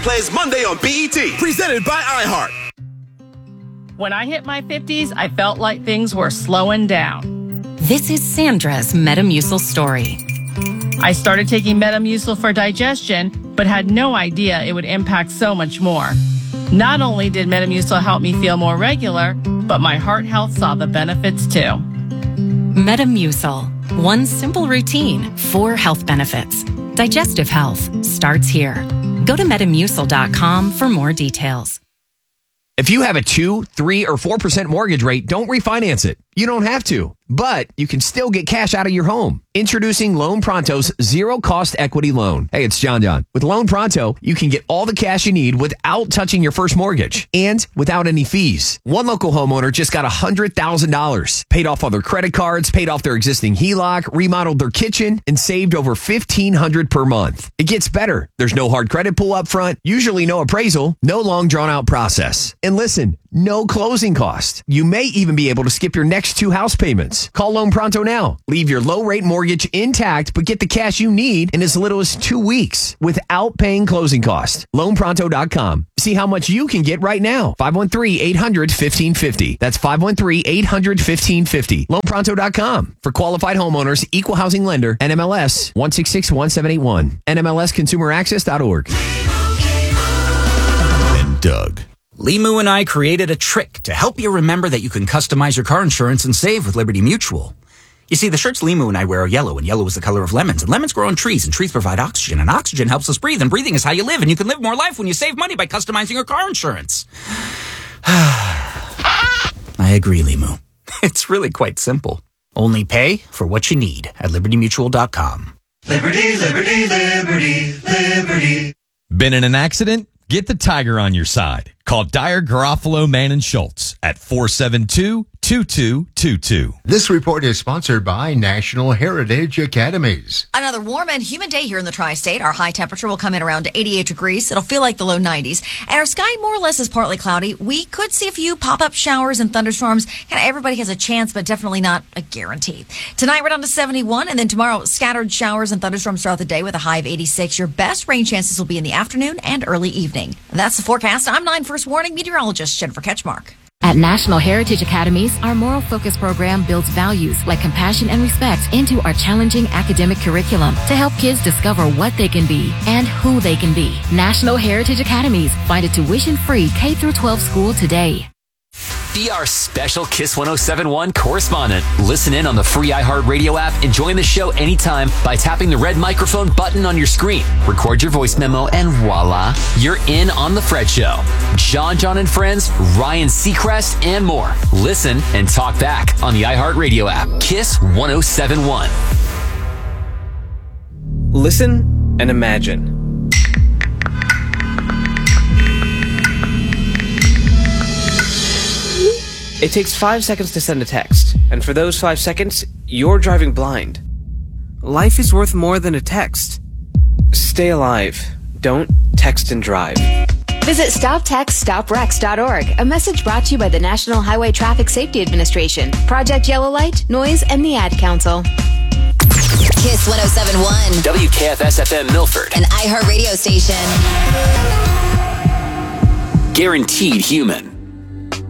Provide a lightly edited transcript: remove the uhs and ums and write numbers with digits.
Plays Monday on BET. Presented by iHeart. When I hit my 50s, I felt like things were slowing down. This is Sandra's Metamucil story. I started taking Metamucil for digestion, but had no idea it would impact so much more. Not only did Metamucil help me feel more regular, but my heart health saw the benefits too. Metamucil. One simple routine, 4 health benefits. Digestive health starts here. Go to Metamucil.com for more details. If you have a 2, 3, or 4% mortgage rate, don't refinance it. You don't have to, but you can still get cash out of your home. Introducing Loan Pronto's zero-cost equity loan. Hey, it's John. With Loan Pronto, you can get all the cash you need without touching your first mortgage and without any fees. One local homeowner just got $100,000, paid off all their credit cards, paid off their existing HELOC, remodeled their kitchen, and saved over $1,500 per month. It gets better. There's no hard credit pull up front, usually no appraisal, no long drawn-out process. And listen, no closing cost. You may even be able to skip your next 2 house payments. Call Loan Pronto now. Leave your low-rate mortgage intact, but get the cash you need in as little as 2 weeks without paying closing costs. LoanPronto.com. See how much you can get right now. 513-800-1550. That's 513-800-1550. LoanPronto.com. For qualified homeowners, equal housing lender, NMLS 1661781. NMLSconsumeraccess.org. And Doug. Limu and I created a trick to help you remember that you can customize your car insurance and save with Liberty Mutual. You see, the shirts Limu and I wear are yellow, and yellow is the color of lemons. And lemons grow on trees, and trees provide oxygen. And oxygen helps us breathe, and breathing is how you live. And you can live more life when you save money by customizing your car insurance. I agree, Limu. It's really quite simple. Only pay for what you need at LibertyMutual.com. Liberty, liberty, liberty, liberty. Been in an accident? Get the Tiger on your side. Call Dyer, Garofalo, Mann & Schultz at 472-2222. This report is sponsored by National Heritage Academies. Another warm and humid day here in the tri-state. Our high temperature will come in around 88 degrees. It'll feel like the low 90s. And our sky more or less is partly cloudy. We could see a few pop-up showers and thunderstorms. Kind of everybody has a chance, but definitely not a guarantee. Tonight we're down to 71, and then tomorrow scattered showers and thunderstorms throughout the day with a high of 86. Your best rain chances will be in the afternoon and early evening. That's the forecast. I'm 9 First Warning meteorologist Jennifer Ketchmark. At National Heritage Academies, our Moral Focus program builds values like compassion and respect into our challenging academic curriculum to help kids discover what they can be and who they can be. National Heritage Academies. Find a tuition-free K-12 school today. Be our special Kiss 107.1 correspondent. Listen in on the free iHeartRadio app and join the show anytime by tapping the red microphone button on your screen. Record your voice memo and voila, you're in on the Fred Show. John and Friends, Ryan Seacrest, and more. Listen and talk back on the iHeartRadio app. Kiss 107.1. Listen and imagine. It takes 5 seconds to send a text, and for those 5 seconds, you're driving blind. Life is worth more than a text. Stay alive. Don't text and drive. Visit StopTextStopWrecks.org. A message brought to you by the National Highway Traffic Safety Administration, Project Yellow Light, Noise, and the Ad Council. Kiss 107.1. WKFS-FM Milford. An iHeart radio station. Guaranteed human.